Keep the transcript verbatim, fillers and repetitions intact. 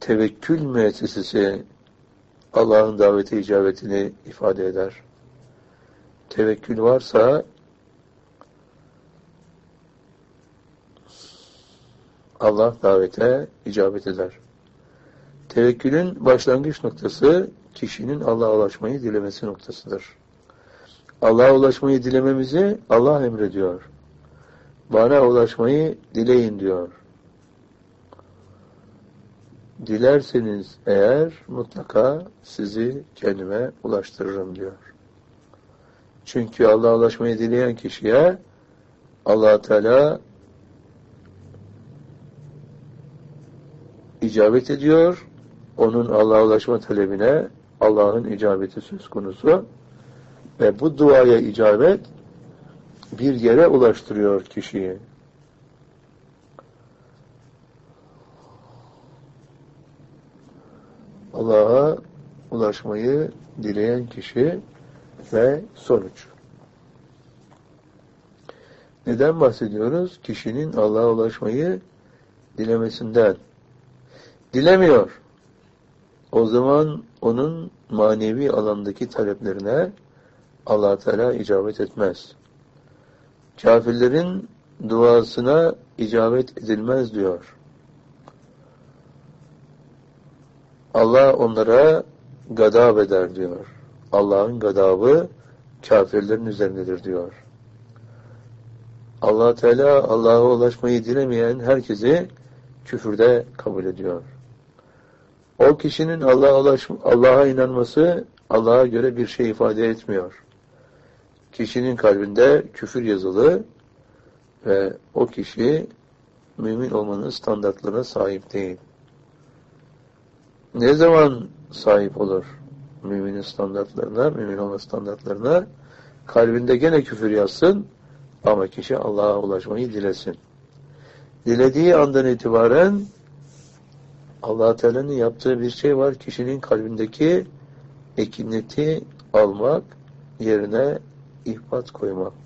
tevekkül müessesesi Allah'ın davete icabetini ifade eder. Tevekkül varsa Allah davete icabet eder. Tevekkülün başlangıç noktası kişinin Allah'a ulaşmayı dilemesi noktasıdır. Allah'a ulaşmayı dilememizi Allah emrediyor. Bana ulaşmayı dileyin diyor. Dilerseniz eğer mutlaka sizi kendime ulaştırırım diyor. Çünkü Allah'a ulaşmayı dileyen kişiye Allah Teala icabet ediyor. Onun Allah'a ulaşma talebine Allah'ın icabeti söz konusu. Ve bu duaya icabet bir yere ulaştırıyor kişiyi. Allah'a ulaşmayı dileyen kişi ve sonuç. Neden bahsediyoruz? Kişinin Allah'a ulaşmayı dilemesinden. Dilemiyor. O zaman onun manevi alandaki taleplerine Allah Teala icabet etmez. Kafirlerin duasına icabet edilmez diyor. Allah onlara gadab eder diyor. Allah'ın gadabı kafirlerin üzerindedir diyor. Allah Teala Allah'a ulaşmayı dilemeyen herkesi küfürde kabul ediyor. O kişinin Allah'a ulaş, Allah'a inanması Allah'a göre bir şey ifade etmiyor. Kişinin kalbinde küfür yazılı ve o kişi mümin olmanın standartlarına sahip değil. Ne zaman sahip olur müminin standartlarına, mümin olma standartlarına? Kalbinde gene küfür yazsın ama kişi Allah'a ulaşmayı dilesin. Dilediği andan itibaren Allah Teala'nın yaptığı bir şey var. Kişinin kalbindeki ekineti almak, yerine ihbat koymak.